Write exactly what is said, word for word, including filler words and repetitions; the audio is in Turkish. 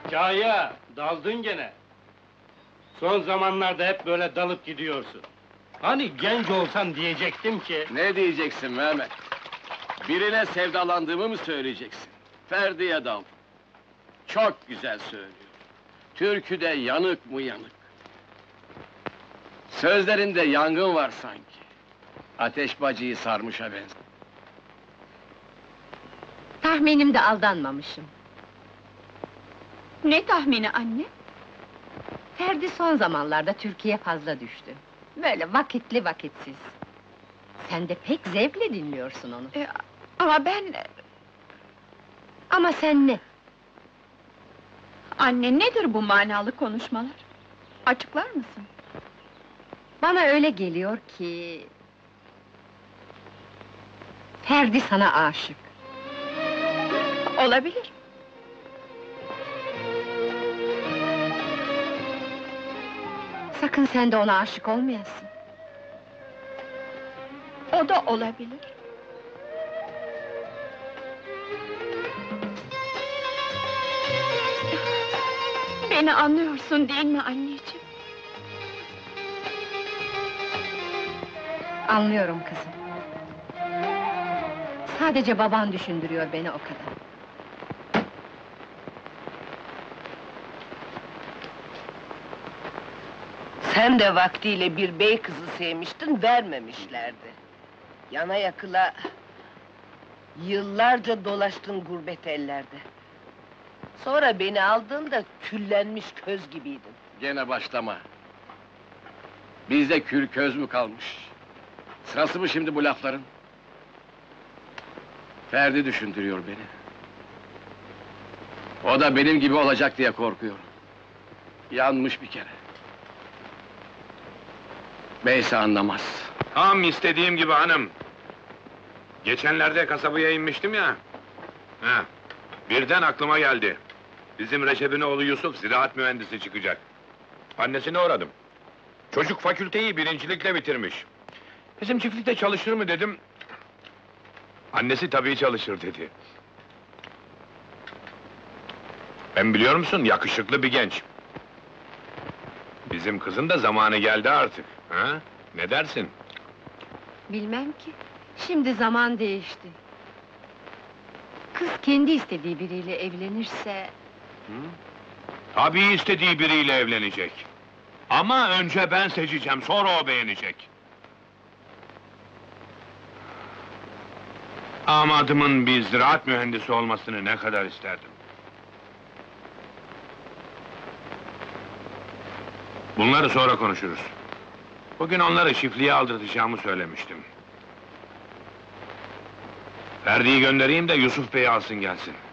Kaya, daldın gene. Son zamanlarda hep böyle dalıp gidiyorsun. Hani genç olsan diyecektim ki... Ne diyeceksin Mehmet? Birine sevdalandığımı mı söyleyeceksin? Ferdi'ye dal. Çok güzel söylüyor. Türküde yanık mı yanık. Sözlerinde yangın var sanki. Ateş bacıyı sarmışa benzer. Tahminimde aldanmamışım. Ne tahmini anne? Ferdi son zamanlarda Türkiye fazla düştü. Böyle vakitli vakitsiz. Sen de pek zevkle dinliyorsun onu. Ee, ama ben... Ama sen ne? Anne, nedir bu manalı konuşmalar? Açıklar mısın? Bana öyle geliyor ki... Ferdi sana aşık. Olabilir. Sakın sen de ona aşık olmayasın. O da olabilir. Beni anlıyorsun değil mi anneciğim? Anlıyorum kızım. Sadece baban düşündürüyor beni o kadar. Sen de vaktiyle bir bey kızı sevmiştin, vermemişlerdi. Yana yakıla... Yıllarca dolaştın gurbet ellerde. Sonra beni aldığında küllenmiş köz gibiydin. Gene başlama. Bizde kül köz mü kalmış? Sırası mı şimdi bu lafların? Ferdi düşündürüyor beni. O da benim gibi olacak diye korkuyorum. Yanmış bir kere. Beyse anlamaz. Tam istediğim gibi hanım. Geçenlerde kasabaya inmiştim ya. Ha, birden aklıma geldi. Bizim Reşep'in oğlu Yusuf ziraat mühendisi çıkacak. Annesine uğradım. Çocuk fakülteyi birincilikle bitirmiş. Bizim çiftlikte çalışır mı dedim. Annesi tabii çalışır dedi. Ben biliyor musun, yakışıklı bir genç. Bizim kızın da zamanı geldi artık. Ha? Ne dersin? Bilmem ki. Şimdi zaman değişti. Kız kendi istediği biriyle evlenirse... Tabii istediği biriyle evlenecek. Ama önce ben seçeceğim, sonra o beğenecek. Amadımın bir ziraat mühendisi olmasını ne kadar isterdim. Bunları sonra konuşuruz. Bugün onları çiftliğe aldırtacağımı söylemiştim. Ferdi'yi göndereyim de Yusuf Bey'i alsın gelsin.